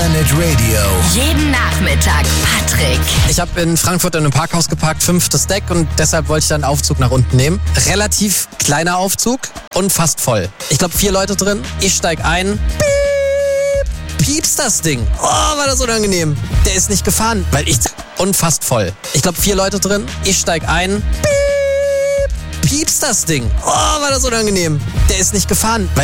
Planet Radio. Jeden Nachmittag Patrick. Ich habe in Frankfurt in einem Parkhaus geparkt, 5. Deck, und deshalb wollte ich dann einen Aufzug nach unten nehmen. Relativ kleiner Aufzug und fast voll. Ich glaube 4 Leute drin. Ich steig ein. Piep, piepst das Ding. Oh, war das unangenehm. Der ist nicht gefahren, weil ich... Und fast voll. Ich glaube 4 Leute drin. Ich steig ein. Piep, piepst das Ding. Oh, war das unangenehm. Der ist nicht gefahren, weil